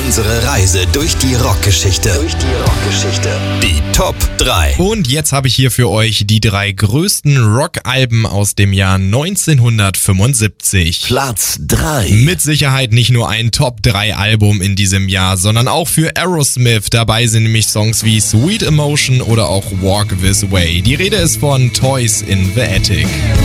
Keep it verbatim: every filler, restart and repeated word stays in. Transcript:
Unsere Reise durch die Rockgeschichte. Durch die Rockgeschichte. Die Top drei. Und jetzt habe ich hier für euch die drei größten Rockalben aus dem Jahr neunzehnhundertfünfundsiebzig. Platz drei. Mit Sicherheit nicht nur ein Top drei Album in diesem Jahr, sondern auch für Aerosmith. Dabei sind nämlich Songs wie Sweet Emotion oder auch Walk This Way. Die Rede ist von Toys in the Attic.